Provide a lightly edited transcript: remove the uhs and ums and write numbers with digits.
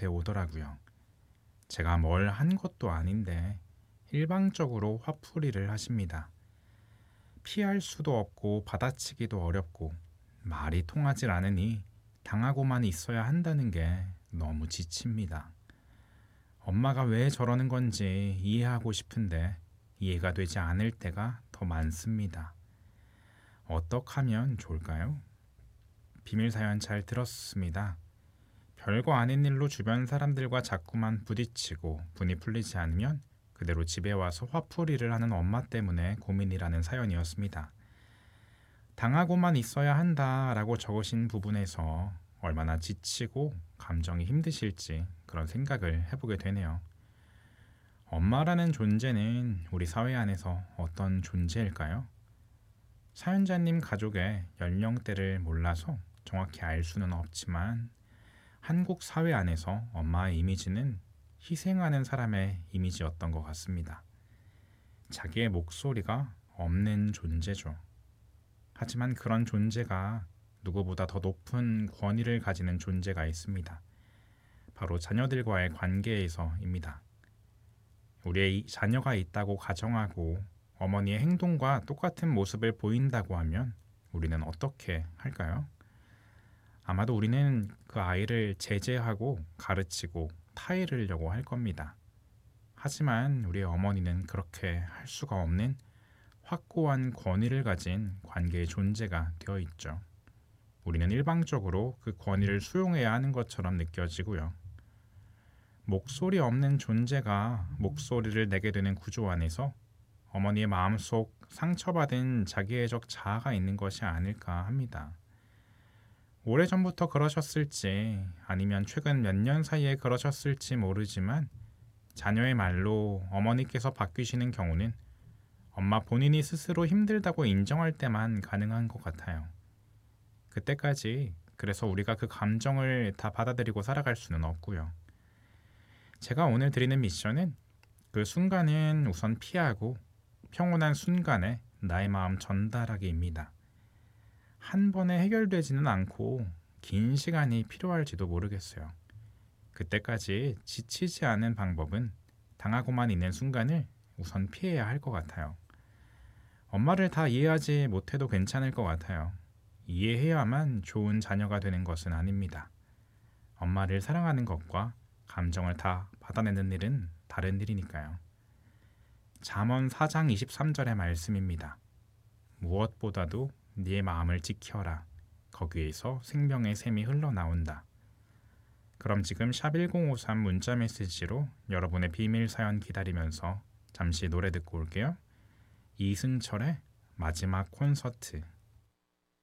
저한테 오더라고요. 제가 뭘 한 것도 아닌데 일방적으로 화풀이를 하십니다. 피할 수도 없고 받아치기도 어렵고 말이 통하질 않으니 당하고만 있어야 한다는 게 너무 지칩니다. 엄마가 왜 저러는 건지 이해하고 싶은데 이해가 되지 않을 때가 더 많습니다. 어떻게 하면 좋을까요? 비밀 사연 잘 들었습니다. 별거 아닌 일로 주변 사람들과 자꾸만 부딪히고 분이 풀리지 않으면 그대로 집에 와서 화풀이를 하는 엄마 때문에 고민이라는 사연이었습니다. 당하고만 있어야 한다라고 적으신 부분에서 얼마나 지치고 감정이 힘드실지 그런 생각을 해보게 되네요. 엄마라는 존재는 우리 사회 안에서 어떤 존재일까요? 사연자님 가족의 연령대를 몰라서 정확히 알 수는 없지만 한국 사회 안에서 엄마의 이미지는 희생하는 사람의 이미지였던 것 같습니다. 자기의 목소리가 없는 존재죠. 하지만 그런 존재가 누구보다 더 높은 권위를 가지는 존재가 있습니다. 바로 자녀들과의 관계에서입니다. 우리의 자녀가 있다고 가정하고 어머니의 행동과 똑같은 모습을 보인다고 하면 우리는 어떻게 할까요? 아마도 우리는 그 아이를 제재하고 가르치고 타이르려고 할 겁니다. 하지만 우리의 어머니는 그렇게 할 수가 없는 확고한 권위를 가진 관계의 존재가 되어 있죠. 우리는 일방적으로 그 권위를 수용해야 하는 것처럼 느껴지고요. 목소리 없는 존재가 목소리를 내게 되는 구조 안에서 어머니의 마음속 상처받은 자기애적 자아가 있는 것이 아닐까 합니다. 오래전부터 그러셨을지 아니면 최근 몇 년 사이에 그러셨을지 모르지만 자녀의 말로 어머니께서 바뀌시는 경우는 엄마 본인이 스스로 힘들다고 인정할 때만 가능한 것 같아요. 그때까지 그래서 우리가 그 감정을 다 받아들이고 살아갈 수는 없고요. 제가 오늘 드리는 미션은 그 순간은 우선 피하고 평온한 순간에 나의 마음 전달하기입니다. 한 번에 해결되지는 않고 긴 시간이 필요할지도 모르겠어요. 그때까지 지치지 않은 방법은 당하고만 있는 순간을 우선 피해야 할 것 같아요. 엄마를 다 이해하지 못해도 괜찮을 것 같아요. 이해해야만 좋은 자녀가 되는 것은 아닙니다. 엄마를 사랑하는 것과 감정을 다 받아내는 일은 다른 일이니까요. 잠언 4장 23절의 말씀입니다. 무엇보다도 네 마음을 지켜라. 거기에서 생명의 샘이 흘러나온다. 그럼 지금 샵1053 문자 메시지로 여러분의 비밀 사연 기다리면서 잠시 노래 듣고 올게요. 이승철의 마지막 콘서트.